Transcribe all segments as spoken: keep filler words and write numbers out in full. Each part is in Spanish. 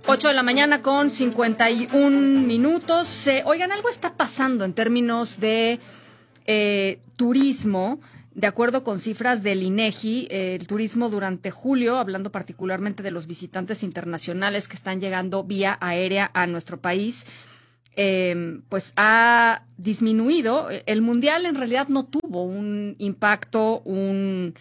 ocho de la mañana con cincuenta y un minutos. Eh, oigan, algo está pasando en términos de eh, turismo. De acuerdo con cifras del INEGI, eh, el turismo durante julio, hablando particularmente de los visitantes internacionales que están llegando vía aérea a nuestro país, eh, pues ha disminuido. El Mundial en realidad no tuvo un impacto, un,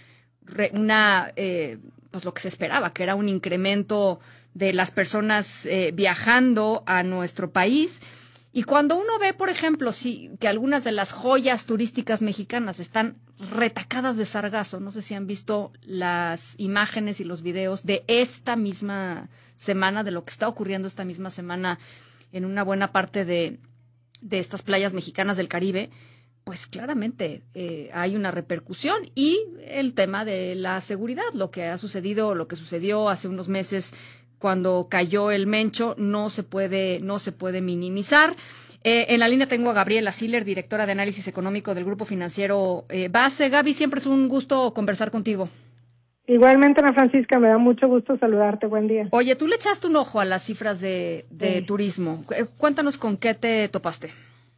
una, eh, pues lo que se esperaba, que era un incremento de las personas eh, viajando a nuestro país. Y cuando uno ve, por ejemplo, sí, que algunas de las joyas turísticas mexicanas están retacadas de sargazo, no sé si han visto las imágenes y los videos de esta misma semana, de lo que está ocurriendo esta misma semana en una buena parte de, de estas playas mexicanas del Caribe, pues claramente eh, hay una repercusión. Y el tema de la seguridad, lo que ha sucedido, lo que sucedió hace unos meses cuando cayó el Mencho, no se puede, no se puede minimizar. Eh, en la línea tengo a Gabriela Siller, directora de análisis económico del Grupo Financiero eh, Base. Gaby, siempre es un gusto conversar contigo. Igualmente, Ana Francisca, me da mucho gusto saludarte. Buen día. Oye, tú le echaste un ojo a las cifras de, de sí. turismo. Cuéntanos con qué te topaste.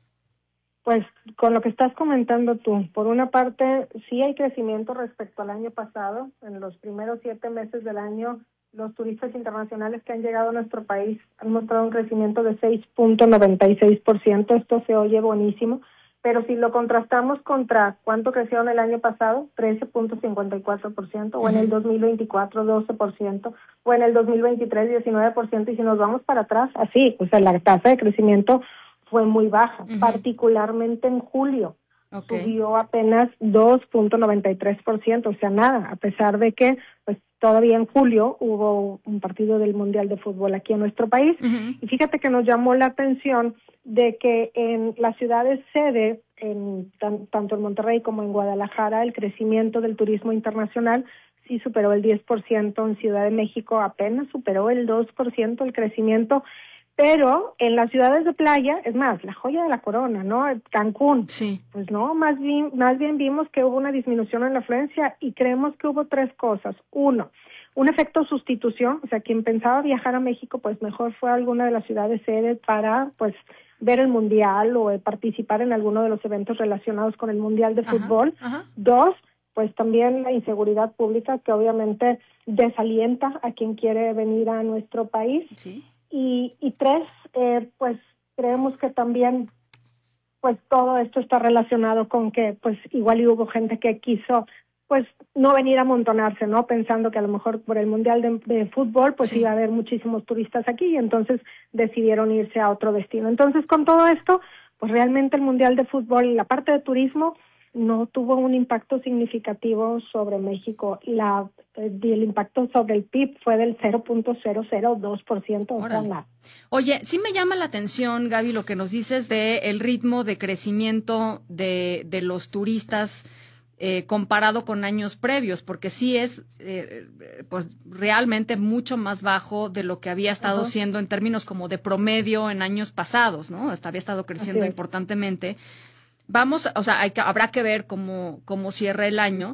Pues con lo que estás comentando tú. Por una parte, sí hay crecimiento respecto al año pasado. En los primeros siete meses del año, los turistas internacionales que han llegado a nuestro país han mostrado un crecimiento de seis punto noventa y seis por ciento. Esto se oye buenísimo, pero si lo contrastamos contra cuánto crecieron el año pasado, trece punto cincuenta y cuatro por ciento, o en el dos mil veinticuatro, doce por ciento, o en el dos mil veintitrés, diecinueve por ciento, y si nos vamos para atrás, así, o sea, la tasa de crecimiento fue muy baja, uh-huh. particularmente en julio. Okay. Subió apenas dos punto noventa y tres por ciento, o sea, nada, a pesar de que pues todavía en julio hubo un partido del Mundial de Fútbol aquí en nuestro país. Uh-huh. Y fíjate que nos llamó la atención de que en las ciudades sede, en, tan, tanto en Monterrey como en Guadalajara, el crecimiento del turismo internacional sí superó el diez por ciento, en Ciudad de México apenas superó el dos por ciento el crecimiento. Pero en las ciudades de playa, es más, la joya de la corona, ¿no? Cancún. Sí. Pues no, más bien, más bien vimos que hubo una disminución en la afluencia y creemos que hubo tres cosas. Uno, un efecto sustitución, o sea, quien pensaba viajar a México, pues mejor fue a alguna de las ciudades sede para, pues, ver el Mundial o participar en alguno de los eventos relacionados con el Mundial de Fútbol. Ajá, ajá. Dos, pues también la inseguridad pública, que obviamente desalienta a quien quiere venir a nuestro país. Sí. Y, y tres, eh, pues creemos que también pues todo esto está relacionado con que pues igual y hubo gente que quiso pues no venir a amontonarse, ¿no? Pensando que a lo mejor por el Mundial de, de Fútbol pues sí. iba a haber muchísimos turistas aquí y entonces decidieron irse a otro destino. Entonces con todo esto, pues realmente el Mundial de Fútbol, la parte de turismo, no tuvo un impacto significativo sobre México. La el impacto sobre el P I B fue del cero punto cero cero dos por ciento. O sea, nada. Oye, sí me llama la atención, Gaby, lo que nos dices de el ritmo de crecimiento de, de los turistas eh, comparado con años previos, porque sí es eh, pues realmente mucho más bajo de lo que había estado uh-huh. siendo en términos como de promedio en años pasados, ¿no? Hasta había estado creciendo importantemente. Vamos, o sea, hay que, habrá que ver cómo, cómo cierra el año,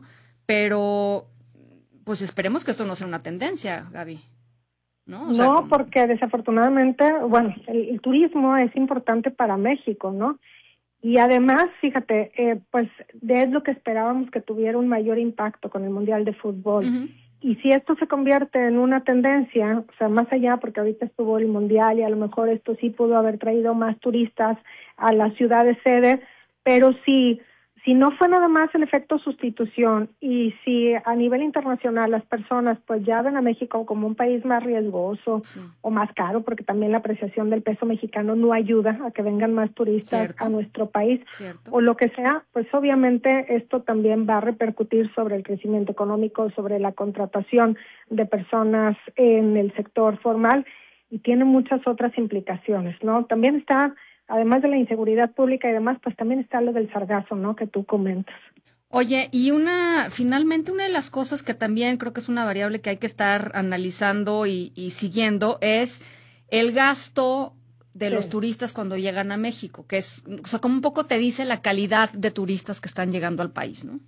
pero pues esperemos que esto no sea una tendencia, Gaby. No, o sea, no como... porque desafortunadamente, bueno, el, el turismo es importante para México, ¿no? Y además, fíjate, eh, pues de es lo que esperábamos que tuviera un mayor impacto con el Mundial de Fútbol. Uh-huh. Y si esto se convierte en una tendencia, o sea, más allá, porque ahorita estuvo el Mundial y a lo mejor esto sí pudo haber traído más turistas a las ciudades sede, pero si, si no fue nada más el efecto sustitución y si a nivel internacional las personas pues ya ven a México como un país más riesgoso sí. o más caro, porque también la apreciación del peso mexicano no ayuda a que vengan más turistas Cierto. a nuestro país Cierto. o lo que sea, pues obviamente esto también va a repercutir sobre el crecimiento económico, sobre la contratación de personas en el sector formal y tiene muchas otras implicaciones, ¿no? También está... Además de la inseguridad pública y demás, pues también está lo del sargazo, ¿no? Que tú comentas. Oye, y una, finalmente una de las cosas que también creo que es una variable que hay que estar analizando y, y siguiendo es el gasto de sí. los turistas cuando llegan a México, que es, o sea, como un poco te dice la calidad de turistas que están llegando al país, ¿no?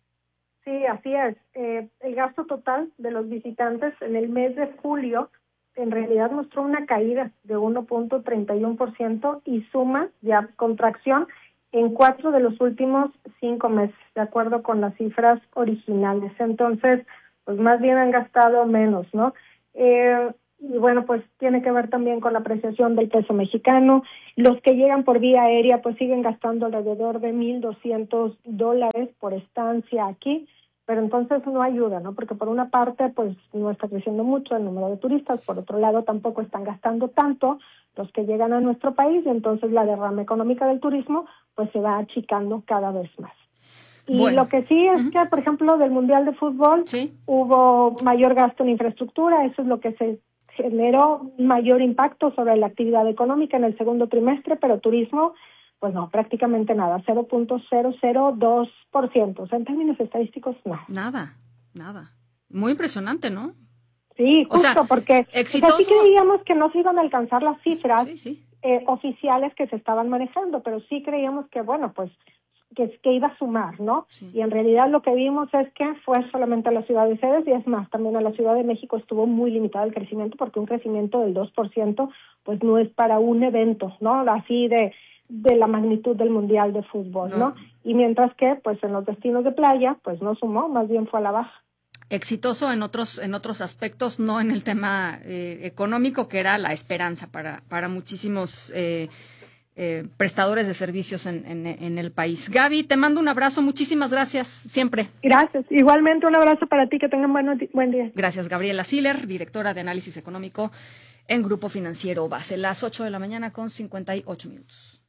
Sí, así es. Eh, el gasto total de los visitantes en el mes de julio en realidad mostró una caída de uno punto treinta y uno por ciento y suma ya contracción en cuatro de los últimos cinco meses, de acuerdo con las cifras originales. Entonces, pues más bien han gastado menos, ¿no? Eh, y bueno, pues tiene que ver también con la apreciación del peso mexicano. Los que llegan por vía aérea, pues siguen gastando alrededor de mil doscientos dólares por estancia aquí, pero entonces no ayuda, ¿no? Porque por una parte, pues no está creciendo mucho el número de turistas, por otro lado tampoco están gastando tanto los que llegan a nuestro país, y entonces la derrama económica del turismo, pues se va achicando cada vez más. Y bueno, lo que sí es uh-huh. que, por ejemplo, del Mundial de Fútbol, ¿sí? hubo mayor gasto en infraestructura, eso es lo que se generó mayor impacto sobre la actividad económica en el segundo trimestre, pero turismo, pues no, prácticamente nada, cero punto cero cero dos por ciento. O sea, en términos estadísticos, nada. Nada, nada. Muy impresionante, ¿no? Sí, justo, o sea, porque exitoso... o sea, sí creíamos que no se iban a alcanzar las cifras sí, sí. Eh, oficiales que se estaban manejando, pero sí creíamos que, bueno, pues que, que iba a sumar, ¿no? Sí. Y en realidad lo que vimos es que fue solamente a la ciudad de sedes, y es más, también a la Ciudad de México estuvo muy limitado el crecimiento, porque un crecimiento del dos por ciento pues no es para un evento, ¿no? Así de, de la magnitud del Mundial de Fútbol, ¿no? ¿no? Y mientras que, pues en los destinos de playa, pues no sumó, más bien fue a la baja. Exitoso en otros en otros aspectos, no en el tema eh, económico, que era la esperanza para para muchísimos eh, eh, prestadores de servicios en, en, en el país. Gaby, te mando un abrazo, muchísimas gracias, siempre. Gracias, igualmente un abrazo para ti, que tengan buen, buen día. Gracias, Gabriela Siller, directora de análisis económico en Grupo Financiero Base. Las ocho de la mañana con cincuenta y ocho minutos.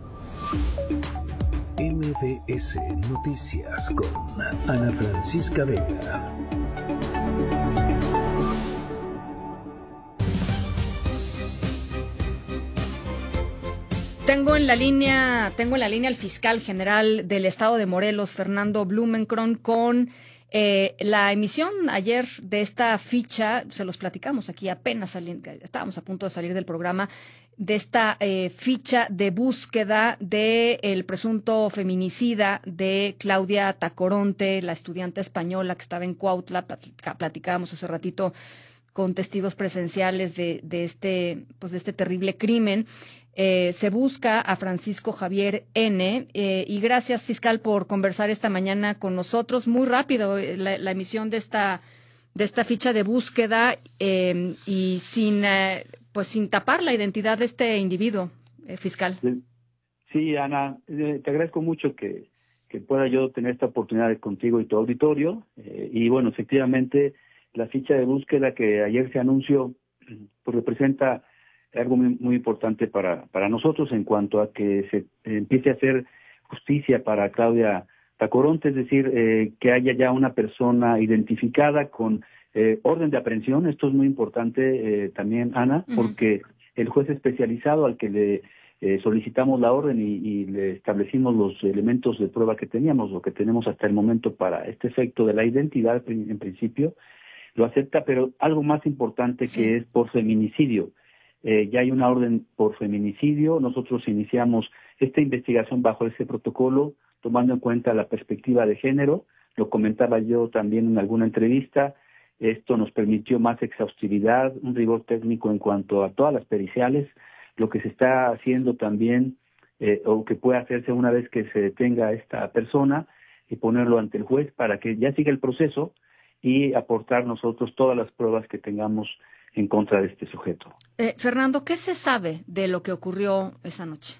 M B S Noticias con Ana Francisca Vega. Tengo en la línea, tengo en la línea al fiscal general del estado de Morelos, Fernando Blumenkron, con eh, la emisión ayer de esta ficha. Se los platicamos aquí apenas saliendo, estábamos a punto de salir del programa, de esta eh, ficha de búsqueda de el presunto feminicida de Claudia Tacoronte, la estudiante española que estaba en Cuautla. Platicábamos hace ratito con testigos presenciales de, de este, pues de este terrible crimen. Eh, se busca a Francisco Javier N. Eh, y gracias, fiscal, por conversar esta mañana con nosotros. Muy rápido eh, la, la emisión de esta de esta ficha de búsqueda eh, y sin eh, pues sin tapar la identidad de este individuo, eh, fiscal. Sí, Ana, eh, te agradezco mucho que, que pueda yo tener esta oportunidad de contigo y tu auditorio. Eh, y bueno, efectivamente, la ficha de búsqueda que ayer se anunció, pues representa algo muy, muy importante para, para nosotros en cuanto a que se empiece a hacer justicia para Claudia Tacoronte, es decir, eh, que haya ya una persona identificada con eh, orden de aprehensión. Esto es muy importante eh, también, Ana, uh-huh. porque el juez especializado al que le eh, solicitamos la orden y, y le establecimos los elementos de prueba que teníamos, lo que tenemos hasta el momento para este efecto de la identidad, en principio, lo acepta, pero algo más importante sí. que es por feminicidio. Eh, ya hay una orden por feminicidio. Nosotros iniciamos esta investigación bajo ese protocolo, tomando en cuenta la perspectiva de género. Lo comentaba yo también en alguna entrevista. Esto nos permitió más exhaustividad, un rigor técnico en cuanto a todas las periciales, lo que se está haciendo también, eh, o que puede hacerse una vez que se detenga a esta persona, y ponerlo ante el juez para que ya siga el proceso y aportar nosotros todas las pruebas que tengamos en contra de este sujeto. Eh, Fernando, ¿qué se sabe de lo que ocurrió esa noche?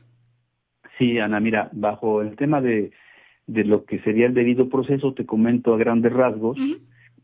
Sí, Ana, mira, bajo el tema de, de lo que sería el debido proceso, te comento a grandes rasgos uh-huh.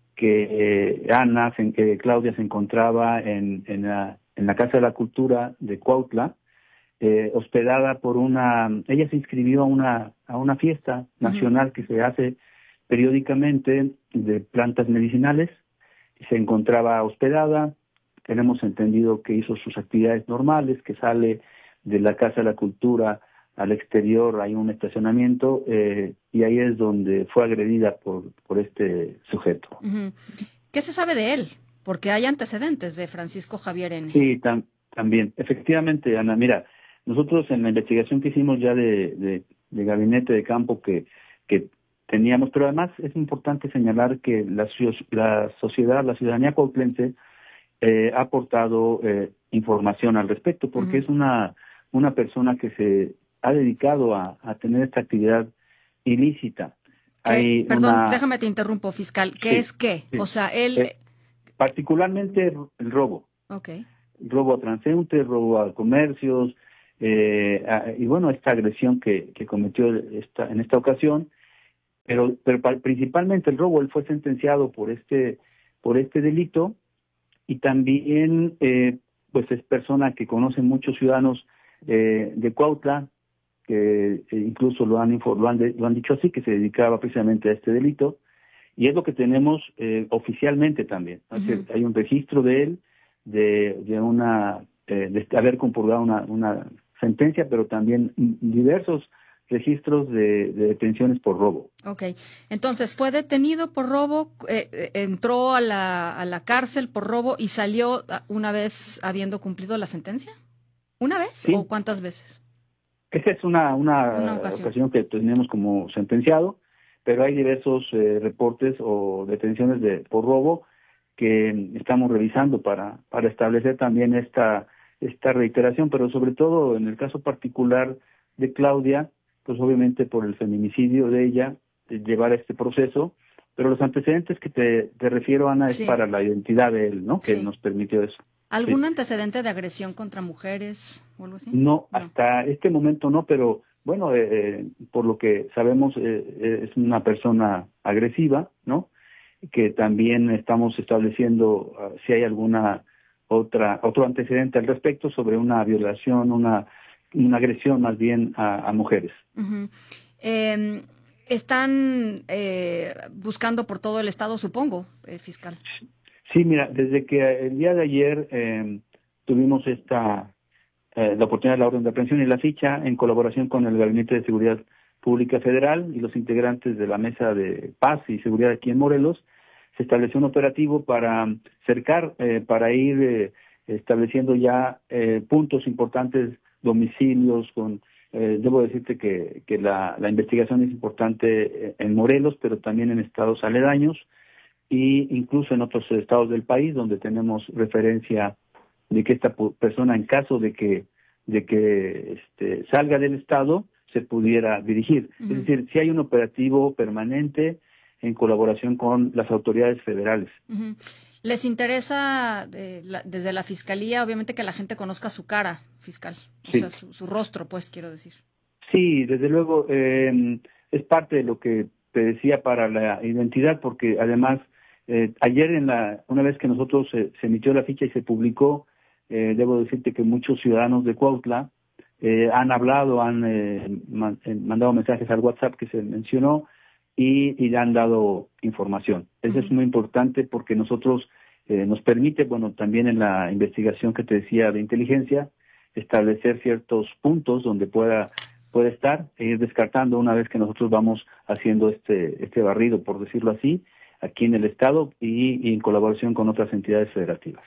que eh, Ana, en, que Claudia se encontraba en, en, la, en la Casa de la Cultura de Cuautla, eh, hospedada por una... Ella se inscribió a una, a una fiesta nacional uh-huh. que se hace periódicamente de plantas medicinales. Se encontraba hospedada. Tenemos entendido que hizo sus actividades normales, que sale de la Casa de la Cultura al exterior, hay un estacionamiento, eh, y ahí es donde fue agredida por, por este sujeto. Uh-huh. ¿Qué se sabe de él? Porque hay antecedentes de Francisco Javier N. Sí, tam, también. Efectivamente, Ana, mira, nosotros en la investigación que hicimos ya de, de, de gabinete de campo que, que teníamos, pero además es importante señalar que la, la sociedad, la ciudadanía cuautlense, eh, ha aportado eh, información al respecto, porque uh-huh. es una, una persona que se ha dedicado a, a tener esta actividad ilícita. Hay Perdón, una... déjame te interrumpo, fiscal. ¿Qué sí, es qué? Sí. O sea, él... Eh, particularmente el robo. Okay. Robo a transeúntes, robo a comercios, eh, a, y bueno, esta agresión que, que cometió esta, en esta ocasión, pero, pero principalmente el robo. Él fue sentenciado por este, por este delito, y también eh, pues es persona que conoce muchos ciudadanos eh, de Cuautla, que eh, incluso lo han, lo, han de, lo han dicho así, que se dedicaba precisamente a este delito, y es lo que tenemos eh, oficialmente también. Uh-huh. Es decir, hay un registro de él, de, de una eh, de haber compurgado una, una sentencia, pero también diversos registros de, de detenciones por robo. Okay, entonces fue detenido por robo, eh, entró a la, a la cárcel por robo y salió una vez habiendo cumplido la sentencia. ¿Una vez sí. o cuántas veces? Esa es una, una, una ocasión. ocasión que tenemos como sentenciado, pero hay diversos eh, reportes o detenciones de por robo que estamos revisando para, para establecer también esta, esta reiteración, pero sobre todo en el caso particular de Claudia, pues obviamente por el feminicidio de ella, de llevar a este proceso, pero los antecedentes que te, te refiero, Ana, sí. es para la identidad de él, ¿no? Que sí. nos permitió eso. ¿Algún sí. antecedente de agresión contra mujeres o algo así? No, no. hasta este momento no, pero bueno, eh, por lo que sabemos eh, es una persona agresiva, ¿no? Que también estamos estableciendo uh, si hay alguna otra otro antecedente al respecto sobre una violación, una una agresión más bien a, a mujeres. Uh-huh. Eh, están eh, buscando por todo el estado, supongo, eh, fiscal. Sí, mira, desde que el día de ayer eh, tuvimos esta eh, la oportunidad de la orden de aprehensión y la ficha en colaboración con el Gabinete de Seguridad Pública Federal y los integrantes de la Mesa de Paz y Seguridad aquí en Morelos, se estableció un operativo para cercar, eh, para ir eh, estableciendo ya eh, puntos importantes, domicilios, con eh, debo decirte que, que la, la investigación es importante en Morelos, pero también en estados aledaños e incluso en otros estados del país donde tenemos referencia de que esta persona, en caso de que de que este, salga del estado, se pudiera dirigir. Uh-huh. Es decir, si hay un operativo permanente en colaboración con las autoridades federales. Uh-huh. ¿Les interesa eh, la, desde la Fiscalía, obviamente, que la gente conozca su cara, fiscal? O sí. sea, su, su rostro, pues, quiero decir. Sí, desde luego, eh, es parte de lo que te decía para la identidad, porque además, eh, ayer, en la una vez que nosotros eh, se emitió la ficha y se publicó, eh, debo decirte que muchos ciudadanos de Cuautla eh, han hablado, han eh, man, eh, mandado mensajes al WhatsApp que se mencionó, y, y le han dado información. Eso uh-huh. es muy importante porque nosotros eh, nos permite, bueno, también en la investigación que te decía de inteligencia, establecer ciertos puntos donde pueda puede estar e ir descartando una vez que nosotros vamos haciendo este este barrido, por decirlo así, aquí en el estado y, y en colaboración con otras entidades federativas.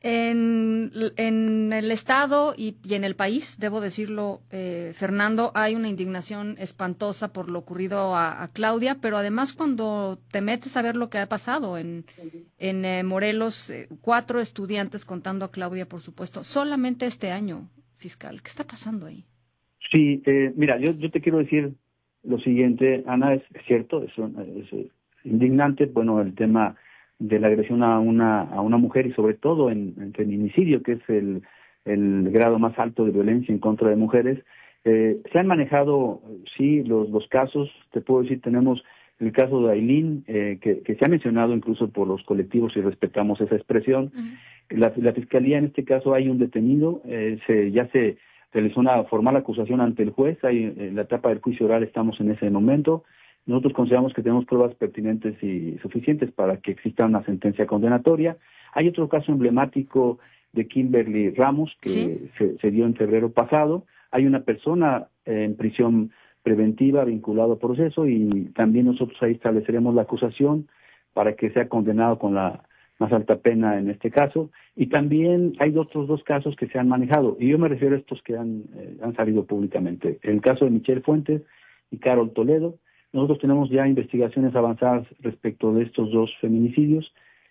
En, en el estado y, y en el país, debo decirlo, eh, Fernando, hay una indignación espantosa por lo ocurrido a, a Claudia, pero además cuando te metes a ver lo que ha pasado en, en eh, Morelos, eh, cuatro estudiantes contando a Claudia, por supuesto, solamente este año, fiscal. ¿Qué está pasando ahí? Sí, eh, mira, yo, yo te quiero decir lo siguiente, Ana, es, es cierto, es, es, es indignante, bueno, el tema de la agresión a una a una mujer y sobre todo en, en feminicidio, que es el, el grado más alto de violencia en contra de mujeres. Eh, se han manejado, sí, los, los casos, te puedo decir, tenemos el caso de Ailín, eh, que, que se ha mencionado incluso por los colectivos y respetamos esa expresión. Uh-huh. La, la Fiscalía, en este caso, hay un detenido, eh, se ya se realizó una formal acusación ante el juez, hay, en la etapa del juicio oral estamos en ese momento. Nosotros consideramos que tenemos pruebas pertinentes y suficientes para que exista una sentencia condenatoria. Hay otro caso emblemático de Kimberly Ramos que ¿sí? se, se dio en febrero pasado. Hay una persona eh, en prisión preventiva vinculada al proceso y también nosotros ahí estableceremos la acusación para que sea condenado con la más alta pena en este caso. Y también hay otros dos casos que se han manejado, y yo me refiero a estos que han, eh, han salido públicamente. El caso de Michelle Fuentes y Carol Toledo. Nosotros tenemos ya investigaciones avanzadas respecto de estos dos feminicidios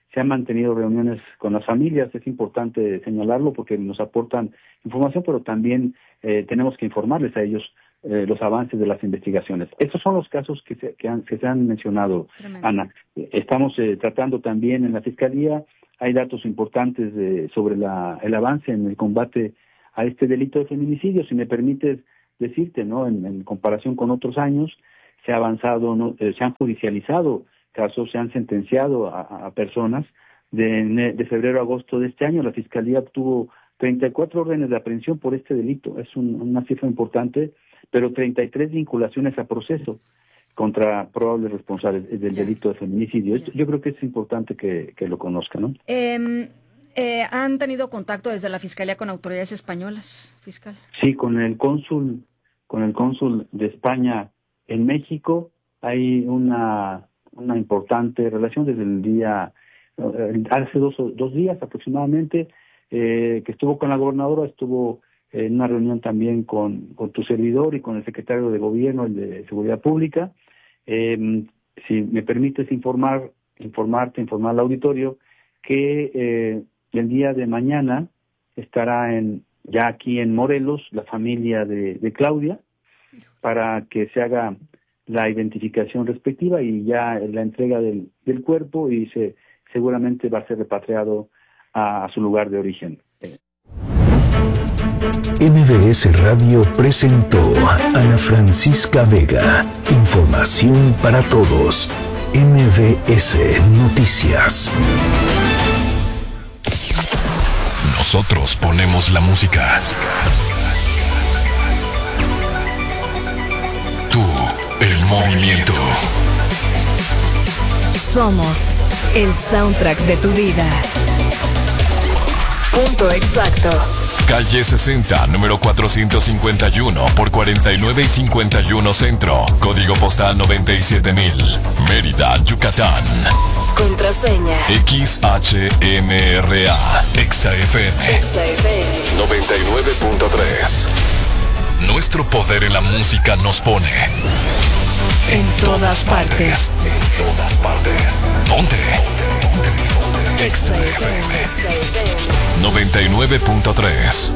se han mantenido reuniones con las familias, es importante señalarlo porque nos aportan información, pero también eh, tenemos que informarles a ellos eh, los avances de las investigaciones. Estos son los casos que se, que han, que se han mencionado, Tremendo. Ana. Estamos eh, tratando también en la Fiscalía, hay datos importantes de, sobre la, el avance en el combate a este delito de feminicidio. Si me permites decirte, ¿no? En, en comparación con otros años, se ha avanzado, ¿no? eh, se han judicializado casos, se han sentenciado a, a personas. De, de febrero a agosto de este año, la Fiscalía obtuvo treinta y cuatro órdenes de aprehensión por este delito. Es un, una cifra importante, pero treinta y tres vinculaciones a proceso contra probables responsables del delito de feminicidio. Esto, yo creo que es importante que, que lo conozcan, ¿no? Eh, eh, ¿Han tenido contacto desde la Fiscalía con autoridades españolas, fiscal? Sí, con el cónsul, con el cónsul de España en México hay una, una importante relación desde el día, hace dos, dos días aproximadamente, eh, que estuvo con la gobernadora, estuvo en una reunión también con, con tu servidor y con el secretario de Gobierno, el de Seguridad Pública. Eh, si me permites informar, informarte, informar al auditorio, que eh, el día de mañana estará en ya aquí en Morelos la familia de, de Claudia para que se haga la identificación respectiva y ya la entrega del, del cuerpo y se seguramente va a ser repatriado a, a su lugar de origen. M V S Radio presentó a Ana Francisca Vega. Información para todos. M V S Noticias. Nosotros ponemos la música. Tú, el movimiento. Somos el soundtrack de tu vida. Punto exacto. Calle sesenta, número cuatrocientos cincuenta y uno por cuarenta y nueve y cincuenta y uno Centro. Código postal noventa y siete mil. Mérida, Yucatán. Contraseña X H M R A. Exa F M. Exa F M noventa y nueve punto tres. Nuestro poder en la música nos pone en, en todas, todas partes. partes. En todas partes. Ponte. Exa F M noventa y nueve punto tres.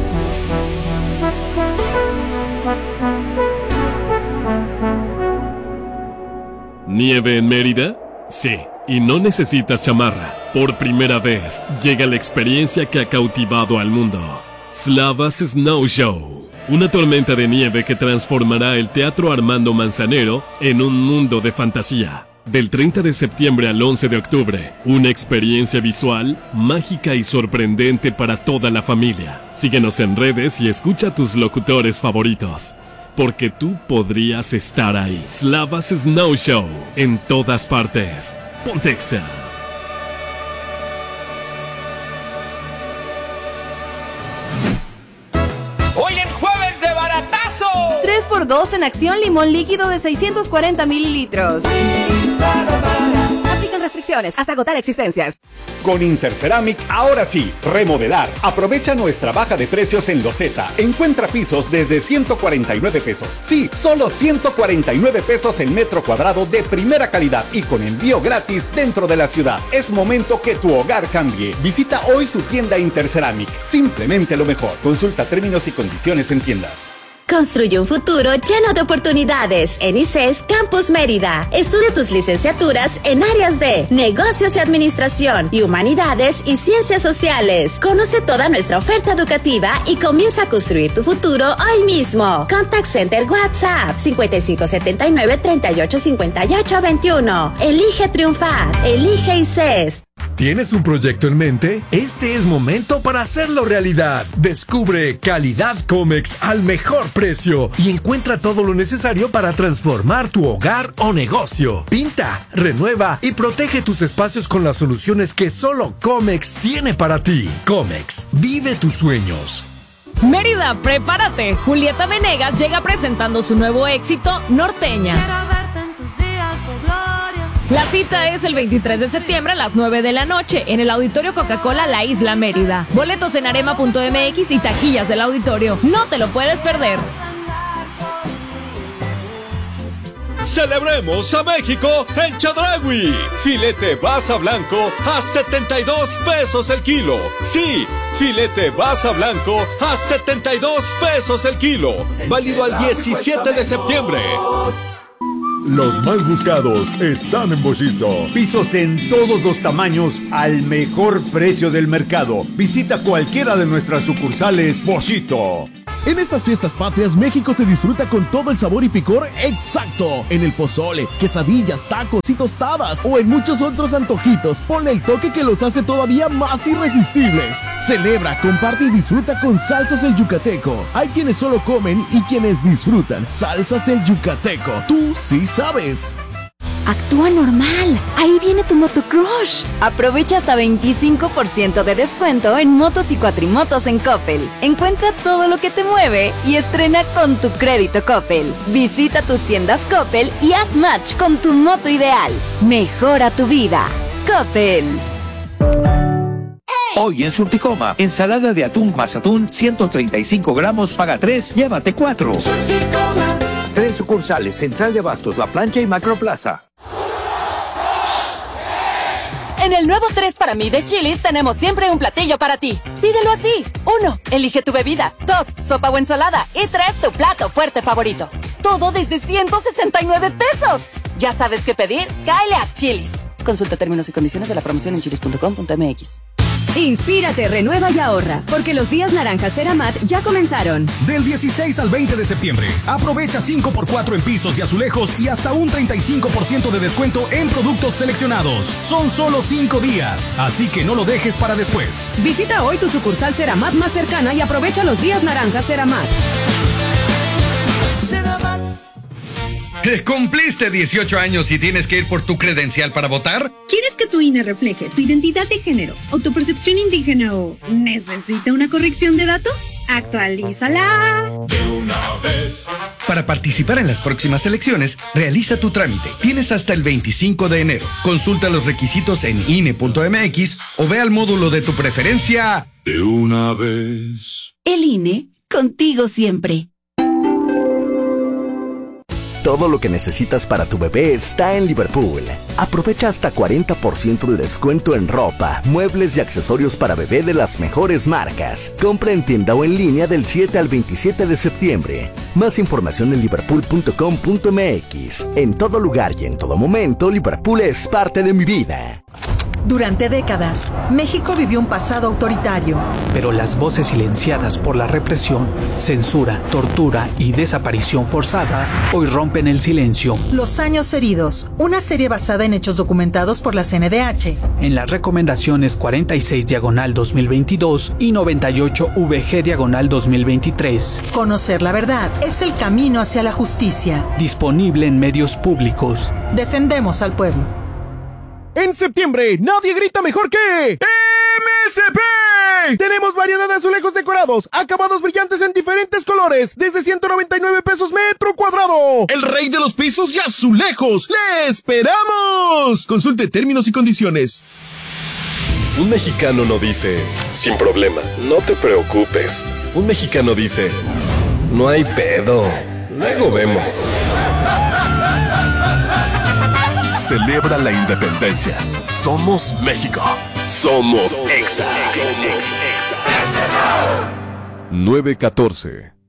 ¿Nieve en Mérida? Sí, y no necesitas chamarra. Por primera vez llega la experiencia que ha cautivado al mundo. Slavas Snow Show. Una tormenta de nieve que transformará el Teatro Armando Manzanero en un mundo de fantasía. Del treinta de septiembre al once de octubre, una experiencia visual, mágica y sorprendente para toda la familia. Síguenos en redes y escucha a tus locutores favoritos, porque tú podrías estar ahí. Slavas Snow Show, en todas partes. Pontexa. tres por dos en acción limón líquido de seiscientos cuarenta mililitros. Aplican restricciones hasta agotar existencias. Con Interceramic, ahora sí, remodelar. Aprovecha nuestra baja de precios en loseta. Encuentra pisos desde ciento cuarenta y nueve pesos. Sí, solo ciento cuarenta y nueve pesos el metro cuadrado de primera calidad y con envío gratis dentro de la ciudad. Es momento que tu hogar cambie. Visita hoy tu tienda Interceramic. Simplemente lo mejor. Consulta términos y condiciones en tiendas. Construye un futuro lleno de oportunidades en I C E S Campus Mérida. Estudia tus licenciaturas en áreas de Negocios y Administración y Humanidades y Ciencias Sociales. Conoce toda nuestra oferta educativa y comienza a construir tu futuro hoy mismo. Contact Center WhatsApp cincuenta y cinco setenta y nueve treinta y ocho cincuenta y ocho veintiuno. Elige triunfar. Elige I C E S. ¿Tienes un proyecto en mente? Este es momento para hacerlo realidad. Descubre Calidad Comex al mejor precio y encuentra todo lo necesario para transformar tu hogar o negocio. Pinta, renueva y protege tus espacios con las soluciones que solo Comex tiene para ti. Comex, vive tus sueños. Mérida, prepárate. Julieta Venegas llega presentando su nuevo éxito, Norteña. La cita es el veintitrés de septiembre a las nueve de la noche en el Auditorio Coca-Cola La Isla Mérida. Boletos en arema punto m x y taquillas del auditorio. No te lo puedes perder. Celebremos a México en Chedraui. Filete Basa Blanco a setenta y dos pesos el kilo. Sí, filete Basa Blanco a setenta y dos pesos el kilo. Válido al diecisiete de septiembre. Los más buscados están en Boschito. Pisos en todos los tamaños al mejor precio del mercado. Visita cualquiera de nuestras sucursales Boschito. En estas fiestas patrias, México se disfruta con todo el sabor y picor exacto. En el pozole, quesadillas, tacos y tostadas, o en muchos otros antojitos. Ponle el toque que los hace todavía más irresistibles. Celebra, comparte y disfruta con Salsas El Yucateco. Hay quienes solo comen y quienes disfrutan. Salsas El Yucateco. Tú sí sabes. Actúa normal. Ahí viene tu motocrush. Aprovecha hasta veinticinco por ciento de descuento en motos y cuatrimotos en Coppel. Encuentra todo lo que te mueve y estrena con tu crédito Coppel. Visita tus tiendas Coppel y haz match con tu moto ideal. Mejora tu vida. Coppel. Hoy en Surticoma, ensalada de atún más atún, ciento treinta y cinco gramos, paga tres, llévate cuatro. Tres sucursales, Central de Abastos, La Plancha y Macroplaza. En el nuevo tres para mí de Chili's tenemos siempre un platillo para ti. Pídelo así. Uno, elige tu bebida. Dos, sopa o ensalada. Y tres, tu plato fuerte favorito. Todo desde ciento sesenta y nueve pesos. ¿Ya sabes qué pedir? Cáele a Chili's. Consulta términos y condiciones de la promoción en chilis punto com punto m x. Inspírate, renueva y ahorra, porque los días naranjas Ceramat ya comenzaron. Del dieciséis al veinte de septiembre, aprovecha cinco por cuatro en pisos y azulejos y hasta un treinta y cinco por ciento de descuento en productos seleccionados. Son solo cinco días, así que no lo dejes para después. Visita hoy tu sucursal Ceramat más cercana y aprovecha los días naranjas Ceramat. Ceramat. ¿Cumpliste dieciocho años y tienes que ir por tu credencial para votar? ¿Quieres que tu I N E refleje tu identidad de género o tu percepción indígena o necesita una corrección de datos? ¡Actualízala! De una vez. Para participar en las próximas elecciones, realiza tu trámite. Tienes hasta el veinticinco de enero. Consulta los requisitos en I N E punto m x o ve al módulo de tu preferencia. De una vez. El I N E, contigo siempre. Todo lo que necesitas para tu bebé está en Liverpool. Aprovecha hasta cuarenta por ciento de descuento en ropa, muebles y accesorios para bebé de las mejores marcas. Compra en tienda o en línea del siete al veintisiete de septiembre. Más información en liverpool punto com punto m x. En todo lugar y en todo momento, Liverpool es parte de mi vida. Durante décadas, México vivió un pasado autoritario. Pero las voces silenciadas por la represión, censura, tortura y desaparición forzada hoy rompen el silencio. Los años heridos, una serie basada en hechos documentados por la C N D H. En las recomendaciones cuarenta y seis diagonal dos mil veintidós y noventa y ocho V G diagonal dos mil veintitrés. Conocer la verdad es el camino hacia la justicia. Disponible en medios públicos. Defendemos al pueblo. En septiembre, nadie grita mejor que M S P. Tenemos variedad de azulejos decorados, acabados brillantes en diferentes colores, desde ciento noventa y nueve pesos metro cuadrado. El rey de los pisos y azulejos. ¡Le esperamos! Consulte términos y condiciones. Un mexicano no dice, sin problema, no te preocupes. Un mexicano dice, no hay pedo, luego vemos. Celebra la independencia. Somos México. Somos Exa. nueve catorce